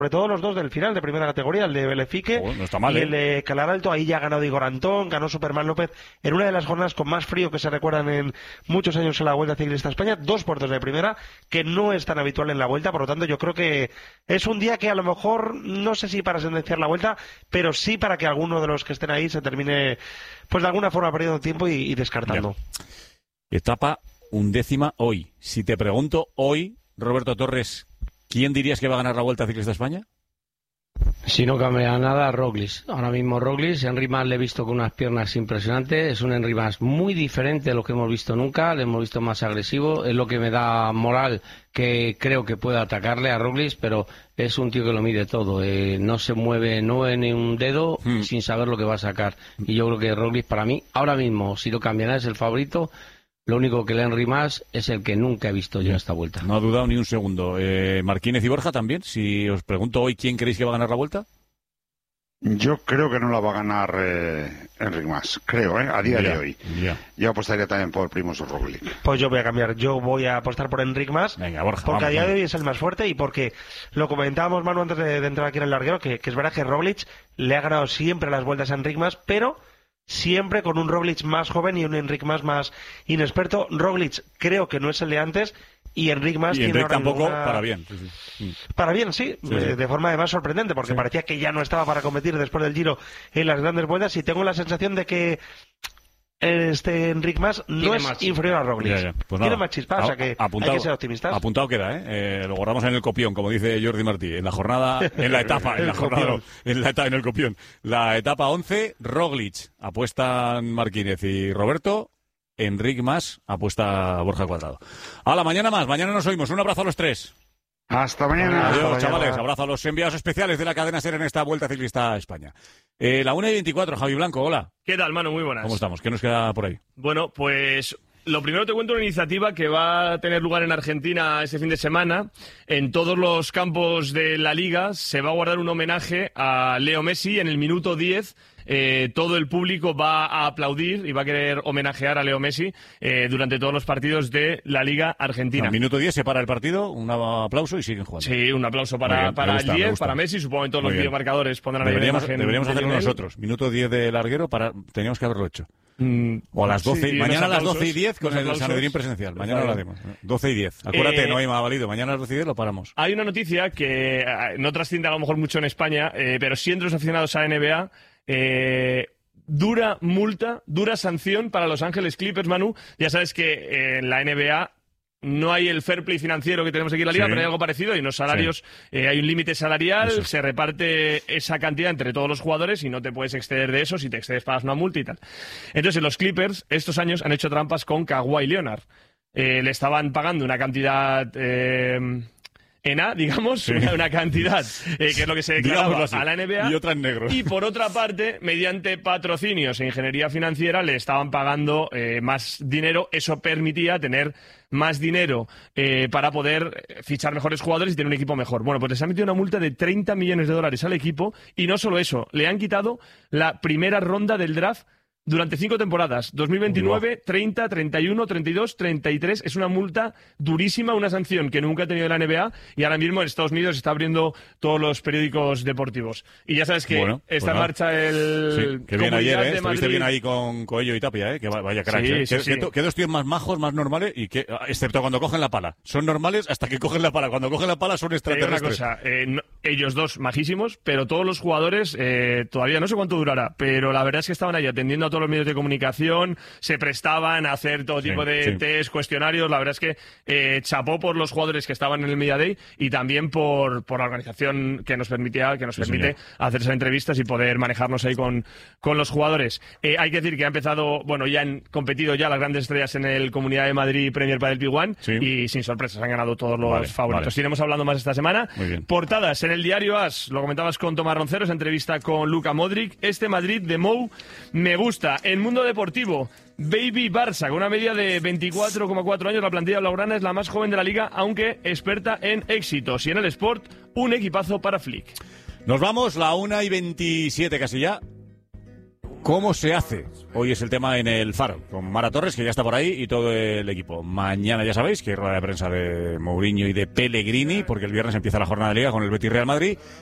sobre todo los dos del final de primera categoría, el de Belefique no está mal, y el de Calaralto. Ahí ya ha ganado Igor Antón, ganó Superman López en una de las jornadas con más frío que se recuerdan en muchos años en la Vuelta Ciclista a España. 2 puertos de primera, que no es tan habitual en la Vuelta, por lo tanto yo creo que es un día que a lo mejor, no sé si para sentenciar la Vuelta, pero sí para que alguno de los que estén ahí se termine, pues de alguna forma perdiendo tiempo y descartando. Ya. Etapa 11ª hoy. Si te pregunto hoy, Roberto Torres, ¿quién dirías que va a ganar la Vuelta Ciclista a España? Si no cambia nada, Roglic. Ahora mismo Roglic, Henry Mas le he visto con unas piernas impresionantes, es un Henry Mas muy diferente de lo que hemos visto nunca, le hemos visto más agresivo, es lo que me da moral que creo que puede atacarle a Roglic, pero es un tío que lo mide todo, no se mueve ni un dedo sin saber lo que va a sacar. Y yo creo que Roglic para mí, ahora mismo, si lo cambiará, es el favorito. Lo único que el Henry Mas es el que nunca he visto yo en esta Vuelta. No ha dudado ni un segundo. Marquínez y Borja también. Si os pregunto hoy quién creéis que va a ganar la Vuelta. Yo creo que no la va a ganar Enric Mas, creo, a día de hoy. Yo apostaría también por Primož Roglic. Pues yo voy a cambiar, yo voy a apostar por Enric Mas. Venga, Borja, porque vamos, a día de hoy es el más fuerte y porque lo comentábamos, Manu, antes de entrar aquí en el larguero, que es verdad que Roglic le ha ganado siempre las vueltas a Enric Mas, pero siempre con un Roglic más joven y un Enric Mas más inexperto. Roglic creo que no es el de antes y Enric Mas y tiene Enric tampoco para bien. Sí. Para bien, sí. De forma además sorprendente, porque parecía que ya no estaba para competir después del Giro en las grandes vueltas, y tengo la sensación de que Enric Mas no es inferior a Roglic. Pues tiene más chispa, o sea que apuntado, hay que ser optimistas. Apuntado queda, lo guardamos en el copión, como dice Jordi Martí, en la jornada, en la etapa, en el copión. La etapa 11, Roglic, apuestan Marquínez y Roberto. Enric Mas, apuesta Borja Cuadrado. Mañana más, mañana nos oímos. Un abrazo a los tres. Hasta mañana. Adiós, chavales. Abrazo a los enviados especiales de la cadena SER en esta Vuelta Ciclista a España. La 1:24, Javi Blanco, hola. ¿Qué tal, mano? Muy buenas. ¿Cómo estamos? ¿Qué nos queda por ahí? Bueno, pues lo primero te cuento una iniciativa que va a tener lugar en Argentina este fin de semana. En todos los campos de la Liga se va a guardar un homenaje a Leo Messi en el minuto 10. Todo el público va a aplaudir y va a querer homenajear a Leo Messi durante todos los partidos de la Liga Argentina. Al minuto 10 se para el partido, un aplauso y siguen jugando. Sí, un aplauso para el 10, para Messi. Supongo que todos los videomarcadores pondrán deberíamos hacerlo nosotros. Minuto 10 de larguero, teníamos que haberlo hecho. O a las 12, sí, mañana a las 12:10 con el Sanedrín presencial. Mañana lo haremos. 12:10. Acuérdate, no hay más valido. Mañana a las 12:10 lo paramos. Hay una noticia que no trasciende a lo mejor mucho en España, pero sí entre los aficionados a NBA. Dura multa, dura sanción para Los Ángeles Clippers, Manu. Ya sabes que en la NBA no hay el fair play financiero que tenemos aquí en la Liga, pero hay algo parecido. Hay unos salarios, hay un límite salarial, se reparte esa cantidad entre todos los jugadores y no te puedes exceder de eso. Si te excedes pagas una multa y tal. Entonces los Clippers estos años han hecho trampas con Kawhi Leonard. Le estaban pagando una cantidad digamos, una cantidad que es lo que se declaraba a la NBA, y otra en negro. Y por otra parte, mediante patrocinios e ingeniería financiera le estaban pagando más dinero. Eso permitía tener más dinero para poder fichar mejores jugadores y tener un equipo mejor. Bueno, pues les han metido una multa de $30 millones al equipo, y no solo eso, le han quitado la primera ronda del draft durante 5 temporadas, 2029, 30, 31, 32, 33. Es una multa durísima, una sanción que nunca ha tenido la NBA, y ahora mismo en Estados Unidos está abriendo todos los periódicos deportivos. Y ya sabes que está en marcha el... Sí, que bien ayer, estuviste bien ahí con Coello y Tapia, que vaya crack. Que dos tíos más majos, más normales, y que, excepto cuando cogen la pala. Son normales hasta que cogen la pala. Cuando cogen la pala son extraterrestres. Una cosa, ellos dos majísimos, pero todos los jugadores, todavía no sé cuánto durará, pero la verdad es que estaban ahí atendiendo a todos los medios de comunicación, se prestaban a hacer todo tipo de test, cuestionarios. La verdad es que chapó por los jugadores que estaban en el Media Day, y también por la organización que nos permite hacer esas entrevistas y poder manejarnos ahí con los jugadores. Hay que decir que ha empezado, ya han competido ya las grandes estrellas en el Comunidad de Madrid Premier Padel P1 y sin sorpresas han ganado todos los favoritos. Iremos hablando más esta semana. Portadas en el diario AS, lo comentabas con Tomás Roncero, esa entrevista con Luka Modric. Este Madrid de Mou me gusta. En Mundo Deportivo, Baby Barça, con una media de 24,4 años, la plantilla blaugrana es la más joven de la Liga, aunque experta en éxitos. Y en el Sport, un equipazo para Flick. Nos vamos, la 1:27 casi ya. ¿Cómo se hace? Hoy es el tema en el Faro, con Mara Torres, que ya está por ahí, y todo el equipo. Mañana ya sabéis que hay rueda de prensa de Mourinho y de Pellegrini, porque el viernes empieza la jornada de Liga con el Betis Real Madrid.